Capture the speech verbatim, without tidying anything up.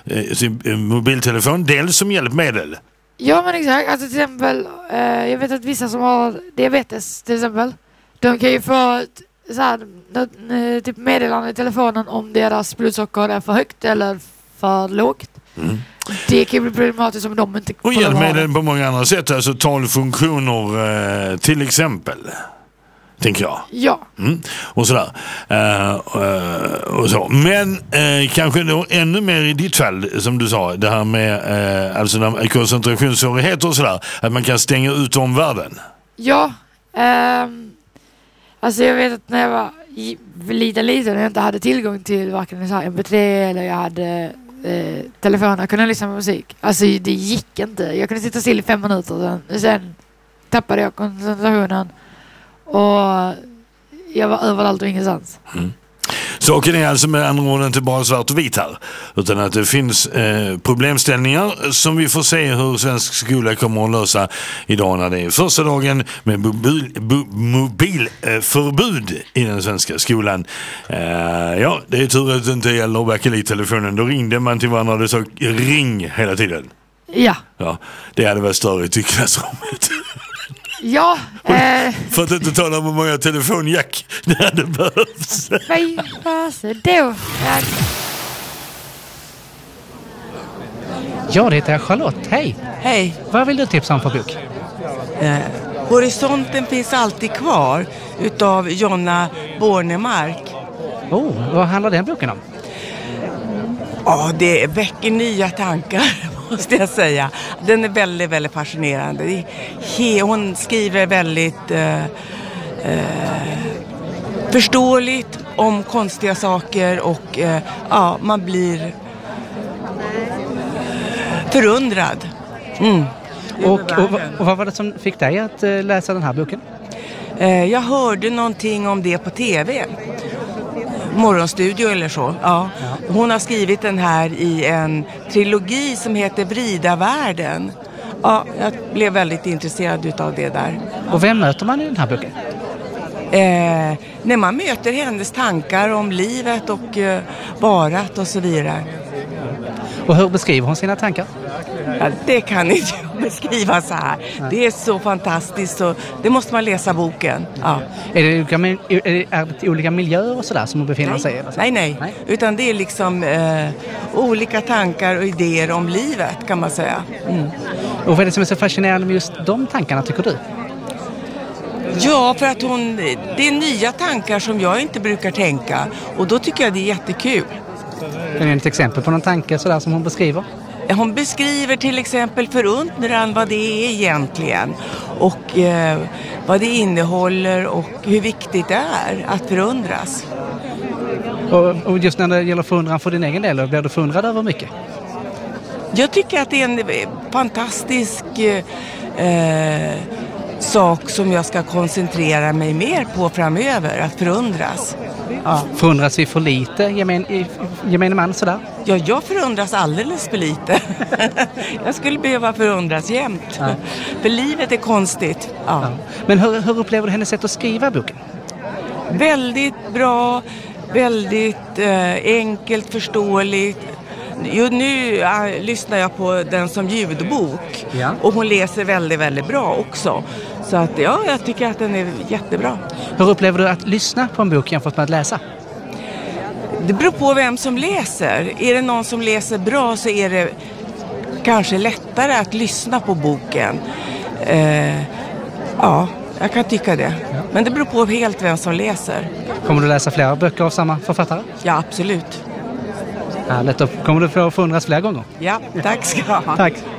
sin mobiltelefon, dels som hjälpmedel. Ja, men exakt. Alltså till exempel, eh, jag vet att vissa som har diabetes till exempel, de kan ju få så här, typ meddelande i telefonen om deras blodsocker är för högt eller för lågt. Mm. Det kan bli problematiskt om de inte... Och hjälpmedel på många andra sätt, alltså talfunktioner eh, till exempel. Tänker jag. Ja. Mm. Och sådär. Uh, uh, och så. Men uh, kanske då ännu mer i ditt fall, som du sa, det här med uh, alltså koncentrationssvårigheter och sådär, att man kan stänga ut omvärlden. Ja. Um, alltså jag vet att när jag var liten, liten, när jag inte hade tillgång till varken M P tre eller jag hade uh, telefonen, jag kunde lyssna på musik. Alltså det gick inte. Jag kunde sitta still i fem minuter, sen, sen tappade jag koncentrationen. Och jag var överallt och ingenstans. Mm. Saken är alltså med andra ord inte bara svart och vit här, utan att det finns eh, problemställningar som vi får se hur svensk skola kommer att lösa idag när det är första dagen med mobil, mobilförbud eh, i den svenska skolan. Eh, ja, det är tur att det inte gäller bakelittelefonen. Då ringde man till varandra och det sa ring hela tiden. Ja. Ja, det hade varit störigt i klassrummet. Ja. Eh... För att inte tala om hur många telefonjack det hade behövts. Nej, alltså då. Ja, det heter Charlotte. Hej. Hej. Vad vill du tipsa om för bok? Eh, Horisonten finns alltid kvar utav Jonna Bornemark. Oh, vad handlar den boken om? Ja, det väcker nya tankar, måste jag säga. Den är väldigt, väldigt fascinerande. Hon skriver väldigt eh, eh, förståeligt om konstiga saker och eh, ja, man blir förundrad. Mm. Och, och, och vad var det som fick dig att uh, läsa den här boken? Eh, jag hörde någonting om det på tv. Morgonstudio eller så. Ja. Hon har skrivit den här i en trilogi som heter Vrida-världen. Ja, jag blev väldigt intresserad utav det där. Och vem möter man i den här boken? Eh, när man möter hennes tankar om livet och eh, varat och så vidare. Och hur beskriver hon sina tankar? Ja, det kan inte jag beskriva så här. Det är så fantastiskt, så det måste man läsa boken. Ja. Är det olika, är det, är det olika miljöer och sådär som hon befinner nej. sig i? Eller så? Nej, nej, nej. Utan det är liksom eh, olika tankar och idéer om livet, kan man säga. Mm. Och vad är det som är så fascinerande med just de tankarna, tycker du? Ja, för att hon, det är nya tankar som jag inte brukar tänka. Och då tycker jag det är jättekul. Kan du ge ett exempel på någon tanke sådär som hon beskriver? Hon beskriver till exempel förundran, vad det är egentligen. Och eh, vad det innehåller och hur viktigt det är att förundras. Och, och just när det gäller förundran för din egen del, blir du förundrad över mycket? Jag tycker att det är en fantastisk eh, sak som jag ska koncentrera mig mer på framöver, att förundras. Ja. Förundras vi för lite, gemen, gemene man sådär? Ja, jag förundras alldeles för lite. Jag skulle behöva förundras jämt. Ja. För livet är konstigt. Ja. Ja. Men hur, hur upplever du hennes sätt att skriva boken? Väldigt bra, väldigt eh, enkelt, förståeligt. Jo, nu äh, lyssnar jag på den som ljudbok. Ja. Och hon läser väldigt, väldigt bra också. Så att, ja, jag tycker att den är jättebra. Hur upplever du att lyssna på en bok jämfört med att läsa? Det beror på vem som läser. Är det någon som läser bra så är det kanske lättare att lyssna på boken. Eh, ja, jag kan tycka det. Ja. Men det beror på helt vem som läser. Kommer du läsa flera böcker av samma författare? Ja, absolut. Härligt. Kommer du få förundras flera gånger? Ja, tack ska jag ha. Tack.